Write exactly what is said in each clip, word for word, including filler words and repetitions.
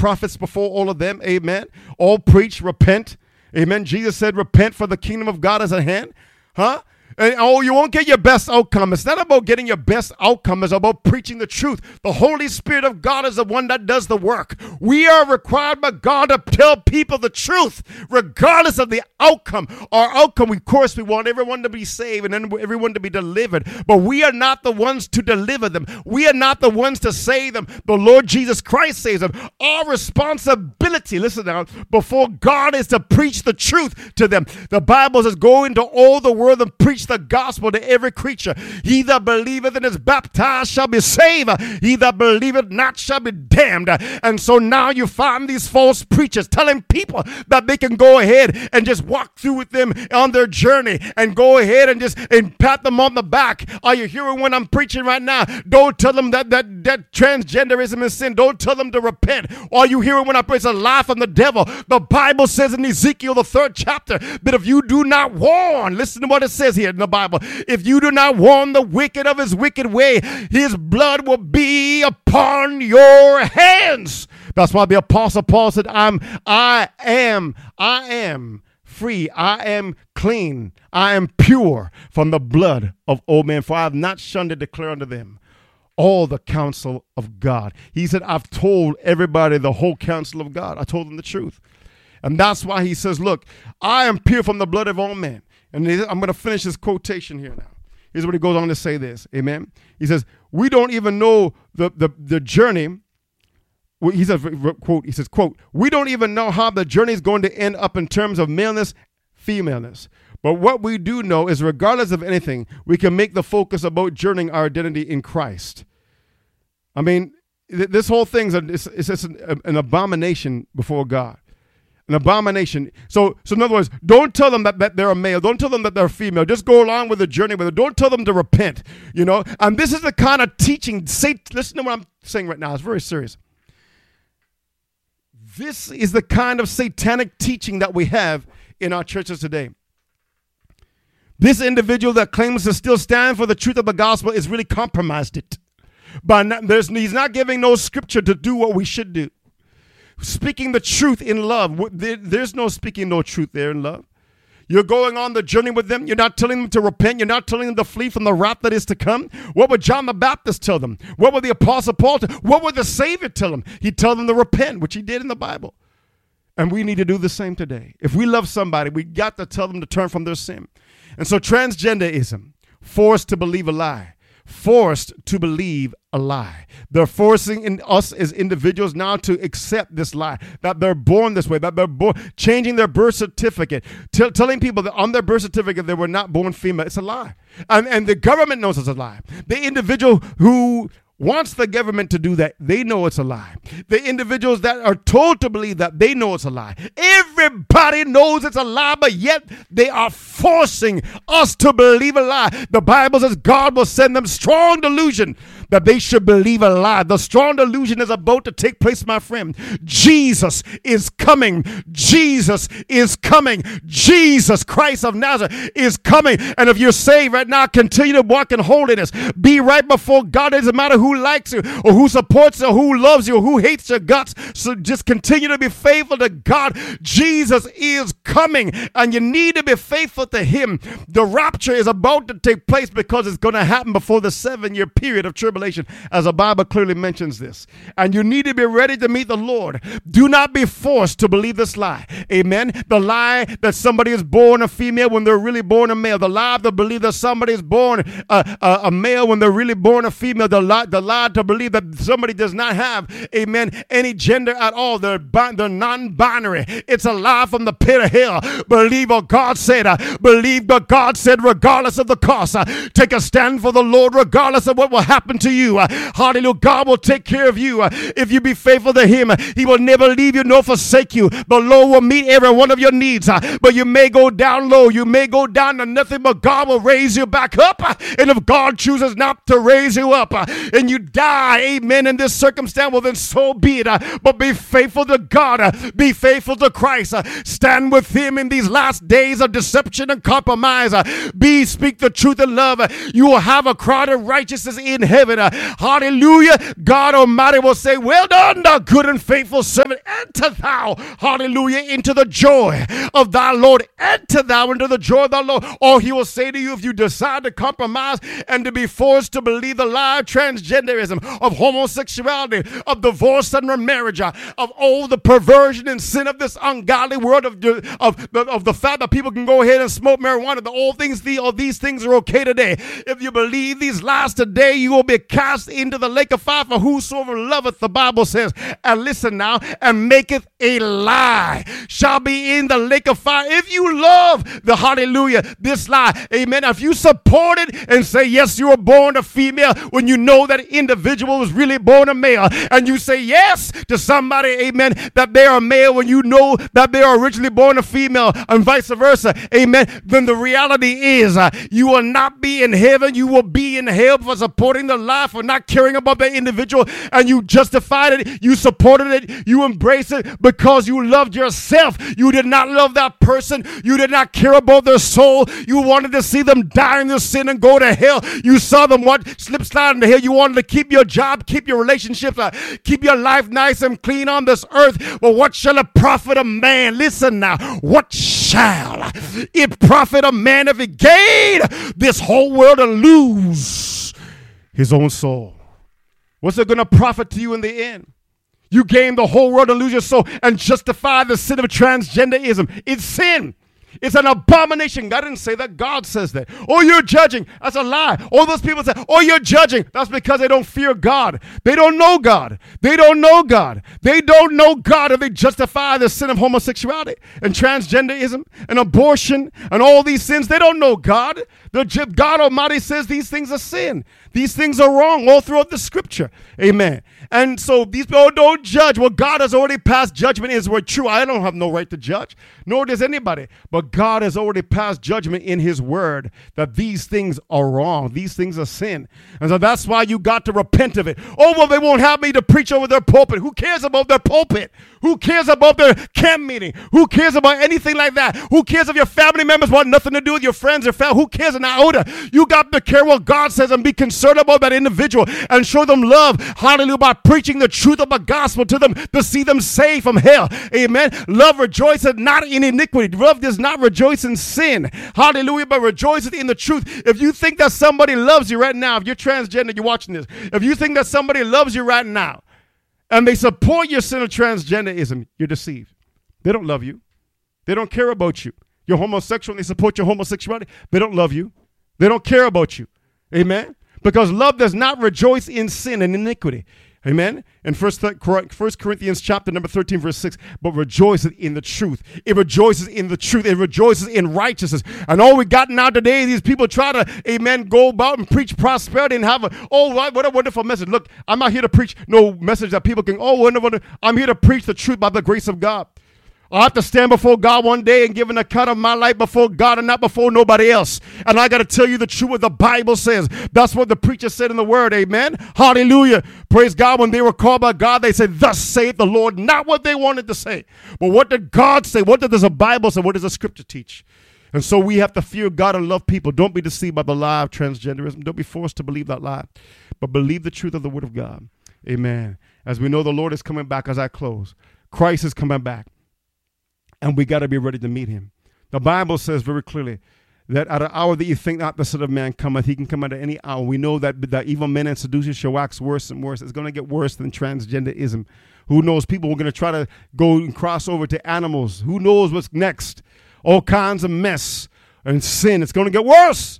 prophets before all of them. Amen. All preach, repent. Amen. Jesus said, repent for the kingdom of God is at hand. Huh? And, oh, you won't get your best outcome. It's not about getting your best outcome. It's about preaching the truth. The Holy Spirit of God is the one that does the work. We are required by God to tell people the truth, regardless of the outcome. Our outcome, of course, we want everyone to be saved and then everyone to be delivered. But we are not the ones to deliver them. We are not the ones to save them. The Lord Jesus Christ saves them. Our responsibility, listen now, before God is to preach the truth to them. The Bible says, go into all the world and preach the gospel to every creature. He that believeth and is baptized shall be saved. He that believeth not shall be damned. And so now you find these false preachers telling people that they can go ahead and just walk through with them on their journey and go ahead and just and pat them on the back. Are you hearing what I'm preaching right now? Don't tell them that that, that transgenderism is sin. Don't tell them to repent. Are you hearing when I preach a lie from the devil? The Bible says in Ezekiel, the third chapter, that if you do not warn, listen to what it says here in the Bible. If you do not warn the wicked of his wicked way, his blood will be upon your hands. That's why the Apostle Paul said, I'm, I am, I am free. I am clean. I am pure from the blood of old men, for I have not shunned to declare unto them all the counsel of God. He said, I've told everybody the whole counsel of God. I told them the truth. And that's why he says, look, I am pure from the blood of all men. And I'm going to finish this quotation here now. Here's what he goes on to say this. Amen. He says, we don't even know the, the, the journey. He says, quote, he says, quote, we don't even know how the journey is going to end up in terms of maleness, femaleness. But what we do know is regardless of anything, we can make the focus about journeying our identity in Christ. I mean, th- this whole thing's a, it's, it's just an, an abomination before God. An abomination. So, so in other words, don't tell them that, that they're a male. Don't tell them that they're female. Just go along with the journey with it. Don't tell them to repent, you know. And this is the kind of teaching. Say, listen to what I'm saying right now. It's very serious. This is the kind of satanic teaching that we have in our churches today. This individual that claims to still stand for the truth of the gospel is really compromised it. But not, there's, he's not giving no scripture to do what we should do. Speaking the truth in love. There's no speaking no truth there in love. You're going on the journey with them. You're not telling them to repent. You're not telling them to flee from the wrath that is to come. What would John the Baptist tell them? What would the Apostle Paul tell them? What would the Savior tell them? He'd tell them to repent, which he did in the Bible. And we need to do the same today. If we love somebody, we got to tell them to turn from their sin. And so transgenderism, forced to believe a lie. Forced to believe a lie. They're forcing in us as individuals now to accept this lie, that they're born this way, that they're born, changing their birth certificate, t- telling people that on their birth certificate they were not born female. It's a lie. And, and the government knows it's a lie. The individual who wants the government to do that, they know it's a lie. The individuals that are told to believe that, they know it's a lie. Everybody knows it's a lie, but yet they are forcing us to believe a lie. The Bible says God will send them strong delusion that they should believe a lie. The strong delusion is about to take place, my friend. Jesus is coming. Jesus is coming. Jesus Christ of Nazareth is coming. And if you're saved right now, continue to walk in holiness. Be right before God. It doesn't matter who likes you or who supports you or who loves you or who hates your guts. So just continue to be faithful to God. Jesus is coming and you need to be faithful to him. The rapture is about to take place because it's going to happen before the seven-year period of tribulation, as the Bible clearly mentions this. And you need to be ready to meet the Lord. Do not be forced to believe this lie. Amen. The lie that somebody is born a female when they're really born a male. The lie to believe that somebody is born a, a, a male when they're really born a female. The lie, the lie to believe that somebody does not have, amen, any gender at all. They're, they're non-binary. It's a lie from the pit of hell. Believe what God said. Uh, believe what God said regardless of the cost. Uh, take a stand for the Lord regardless of what will happen to you. Uh, hallelujah. God will take care of you. Uh, if you be faithful to him, uh, he will never leave you nor forsake you. The Lord will meet every one of your needs. Uh, but you may go down low. You may go down to nothing, but God will raise you back up. Uh, and if God chooses not to raise you up uh, and you die, amen, in this circumstance, well then so be it. Uh, but be faithful to God. Uh, be faithful to Christ. Uh, stand with him in these last days of deception and compromise. Uh, be, speak the truth in love. Uh, you will have a crowd of righteousness in heaven. heaven. Uh, hallelujah. God Almighty will say, well done, thou good and faithful servant. Enter thou, hallelujah, into the joy of thy Lord. Enter thou into the joy of thy Lord. Or he will say to you, if you decide to compromise and to be forced to believe the lie of transgenderism, of homosexuality, of divorce and remarriage, uh, of all the perversion and sin of this ungodly world, of, of, of the fact that people can go ahead and smoke marijuana, that all things, the, all these things are okay today. If you believe these lies today, you will be cast into the lake of fire. For whosoever loveth, the Bible says, and listen now, and maketh a lie, shall be in the lake of fire. If you love the hallelujah, this lie, amen. If you support it and say, yes, you were born a female, when you know that individual was really born a male, and you say yes to somebody, amen, that they are male when you know that they are originally born a female, and vice versa, amen, then the reality is uh, you will not be in heaven. You will be in hell for supporting the lie, for not caring about the individual, and you justified it, you supported it, you embraced it because you loved yourself. You did not love that person. You did not care about their soul. You wanted to see them die in their sin and go to hell. You saw them what slip slide into hell. You wanted to keep your job, keep your relationships, uh, keep your life nice and clean on this earth. But what shall it profit a man? Listen now. What shall it profit a man if he gain this whole world and lose his own soul? What's it going to profit to you in the end? You gain the whole world and lose your soul and justify the sin of transgenderism. It's sin. It's an abomination. God didn't say that. God says that. Oh, you're judging. That's a lie. All those people say, oh, you're judging. That's because they don't fear God. They don't know God. They don't know God. They don't know God if they justify the sin of homosexuality and transgenderism and abortion and all these sins. They don't know God. The God Almighty says these things are sin. These things are wrong all throughout the scripture. Amen. And so these people don't judge. Well, God has already passed judgment in his word. True, I don't have no right to judge, nor does anybody. But God has already passed judgment in his word that these things are wrong. These things are sin. And so that's why you got to repent of it. Oh, well, they won't have me to preach over their pulpit. Who cares about their pulpit? Who cares about their camp meeting? Who cares about anything like that? Who cares if your family members want nothing to do with your friends or family? Who cares an iota? You got to care what God says and be concerned about that individual and show them love. Hallelujah. By preaching the truth of the gospel to them to see them saved from hell. Amen. Love rejoices not in iniquity. Love does not rejoice in sin. Hallelujah. But rejoices in the truth. If you think that somebody loves you right now, if you're transgender, you're watching this. If you think that somebody loves you right now and they support your sin of transgenderism, you're deceived. They don't love you. They don't care about you. You're homosexual and they support your homosexuality. They don't love you. They don't care about you. Amen. Because love does not rejoice in sin and iniquity. Amen. In First Corinthians chapter number thirteen, verse six, but rejoices in the truth. It rejoices in the truth. It rejoices in righteousness. And all we got now today, these people try to, amen, go about and preach prosperity and have a, oh, what a wonderful message. Look, I'm not here to preach no message that people can, oh, wonderful. I'm here to preach the truth by the grace of God. I have to stand before God one day and give an account of my life before God and not before nobody else. And I got to tell you the truth what the Bible says. That's what the preacher said in the word. Amen. Hallelujah. Praise God. When they were called by God, they said, thus saith the Lord. Not what they wanted to say. But what did God say? What does the Bible say? What does the scripture teach? And so we have to fear God and love people. Don't be deceived by the lie of transgenderism. Don't be forced to believe that lie. But believe the truth of the word of God. Amen. As we know, the Lord is coming back as I close. Christ is coming back. And we got to be ready to meet him. The Bible says very clearly that at an hour that you think not the Son of Man cometh, he can come at any hour. We know that the evil men and seducers shall wax worse and worse. It's going to get worse than transgenderism. Who knows? People are going to try to go and cross over to animals. Who knows what's next? All kinds of mess and sin. It's going to get worse.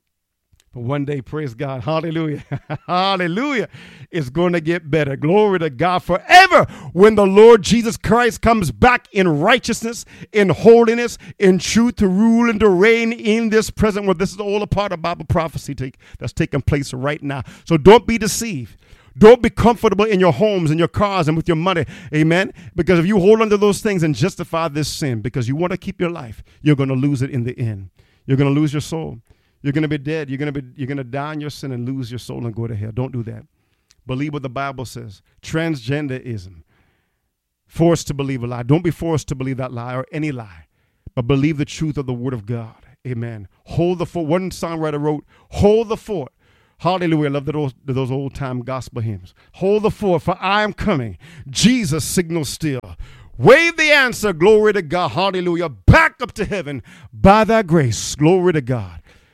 But one day, praise God, hallelujah, hallelujah, it's going to get better. Glory to God forever when the Lord Jesus Christ comes back in righteousness, in holiness, in truth to rule and to reign in this present world. This is all a part of Bible prophecy take, that's taking place right now. So don't be deceived. Don't be comfortable in your homes and your cars and with your money. Amen. Because if you hold on to those things and justify this sin because you want to keep your life, you're going to lose it in the end. You're going to lose your soul. You're going to be dead. You're going to be, you're going to die in your sin and lose your soul and go to hell. Don't do that. Believe what the Bible says. Transgenderism. Forced to believe a lie. Don't be forced to believe that lie or any lie, but believe the truth of the word of God. Amen. Hold the fort. One songwriter wrote, hold the fort. Hallelujah. I love those, those old time gospel hymns. Hold the fort, for I am coming. Jesus signals still. Wave the answer. Glory to God. Hallelujah. Back up to heaven by thy grace. Glory to God.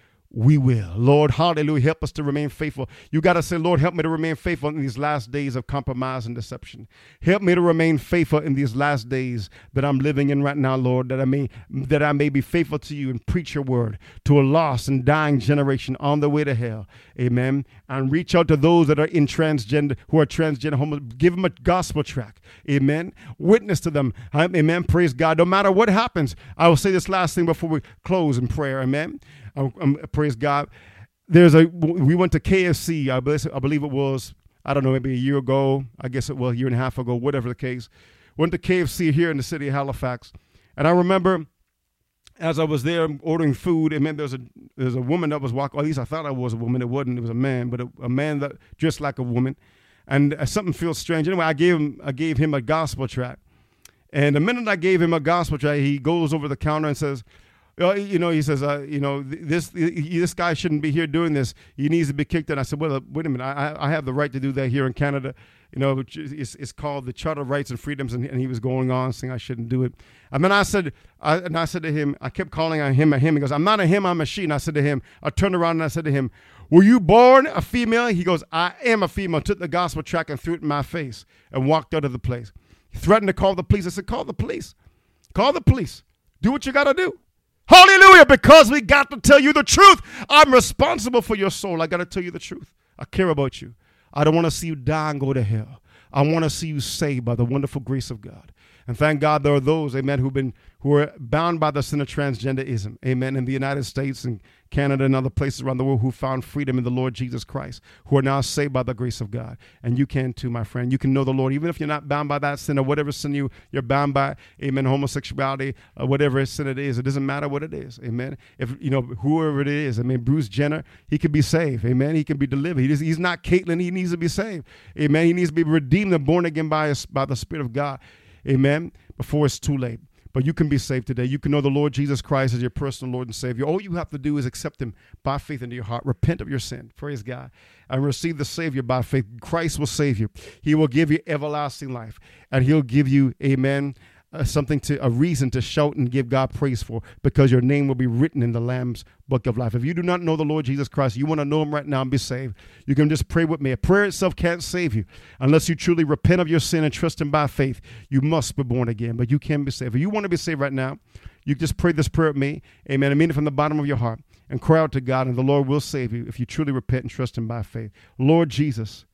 We will. Lord, hallelujah, help us to remain faithful. You got to say, Lord, help me to remain faithful in these last days of compromise and deception. Help me to remain faithful in these last days that I'm living in right now, Lord, that I may that I may be faithful to you and preach your word to a lost and dying generation on the way to hell. Amen. And reach out to those that are in transgender, who are transgender, homo, give them a gospel track. Amen. Witness to them. Amen. Praise God. No matter what happens, I will say this last thing before we close in prayer. Amen. Um, um, praise God. There's a, we went to K F C, I believe, I believe it was, I don't know, maybe a year ago. I guess it was a year and a half ago, whatever the case. Went to K F C here in the city of Halifax. And I remember as I was there ordering food, it meant there was a, there was a woman that was walking, or at least I thought I was a woman. It wasn't, it was a man, but a, a man that dressed like a woman. And uh, something feels strange. Anyway, I gave him, I gave him a gospel tract. And the minute I gave him a gospel tract, he goes over the counter and says, you know, he says, uh, you know, this this guy shouldn't be here doing this. He needs to be kicked out. I said, well, wait a minute. I, I have the right to do that here in Canada. You know, it's, it's called the Charter of Rights and Freedoms, and, and he was going on saying I shouldn't do it. And then I said, I, and I said to him, I kept calling on him, a him. He goes, I'm not a him, I'm a she. And I said to him, I turned around and I said to him, were you born a female? He goes, I am a female. Took the gospel tract and threw it in my face and walked out of the place. He threatened to call the police. I said, call the police. Call the police. Do what you got to do. Hallelujah, because we got to tell you the truth. I'm responsible for your soul. I got to tell you the truth. I care about you. I don't want to see you die and go to hell. I want to see you saved by the wonderful grace of God. And thank God there are those, amen, who've been who are bound by the sin of transgenderism, amen, in the United States and Canada and other places around the world who found freedom in the Lord Jesus Christ, who are now saved by the grace of God. And you can too, my friend. You can know the Lord, even if you're not bound by that sin or whatever sin you, you're bound by, amen, homosexuality, or whatever sin it is. It doesn't matter what it is, amen. If, you know, whoever it is, I mean, Bruce Jenner, he could be saved, amen. He can be delivered. He does, he's not Caitlyn. He needs to be saved, amen. He needs to be redeemed and born again by, his, by the Spirit of God, amen, before it's too late. But you can be saved today. You can know the Lord Jesus Christ as your personal Lord and Savior. All you have to do is accept him by faith into your heart. Repent of your sin. Praise God. And receive the Savior by faith. Christ will save you. He will give you everlasting life. And he'll give you, amen, uh, something to, a reason to shout and give God praise for, because your name will be written in the Lamb's book of life. If you do not know the Lord Jesus Christ, you want to know him right now and be saved, you can just pray with me. A prayer itself can't save you unless you truly repent of your sin and trust him by faith. You must be born again, but you can be saved. If you want to be saved right now, you just pray this prayer with me. Amen. I mean it from the bottom of your heart and cry out to God, and the Lord will save you if you truly repent and trust him by faith. Lord Jesus,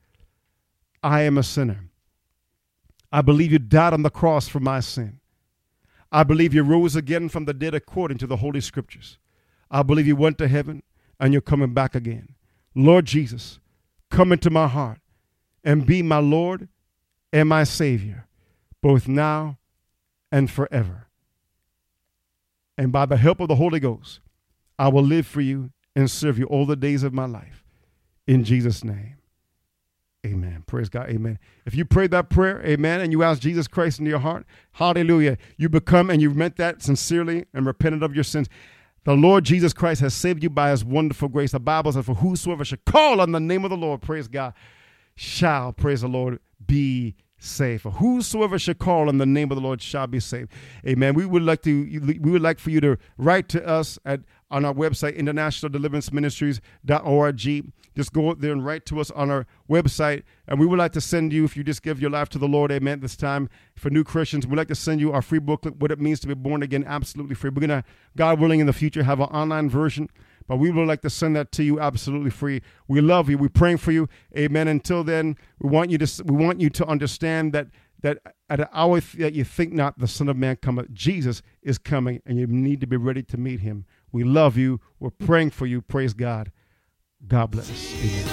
I am a sinner. I believe you died on the cross for my sin. I believe you rose again from the dead according to the Holy Scriptures. I believe you went to heaven and you're coming back again. Lord Jesus, come into my heart and be my Lord and my Savior, both now and forever. And by the help of the Holy Ghost, I will live for you and serve you all the days of my life. In Jesus' name, amen. Praise God. Amen. If you prayed that prayer, amen, and you asked Jesus Christ into your heart, hallelujah, you become, and you've meant that sincerely and repented of your sins, the Lord Jesus Christ has saved you by his wonderful grace. The Bible says, for whosoever shall call on the name of the Lord, praise God, shall, praise the Lord, be saved. For whosoever shall call on the name of the Lord shall be saved. Amen. We would like to, we would like for you to write to us at on our website, international deliverance ministries dot org. Just go out there and write to us on our website. And we would like to send you, if you just give your life to the Lord, amen, this time for new Christians, we'd like to send you our free booklet, What It Means to Be Born Again, absolutely free. We're going to, God willing, in the future, have an online version, but we would like to send that to you absolutely free. We love you. We're praying for you. Amen. Until then, we want you to, we want you to understand that that at an hour that you think not, the Son of Man cometh. Jesus is coming, and you need to be ready to meet him. We love you. We're praying for you. Praise God. God bless. Amen.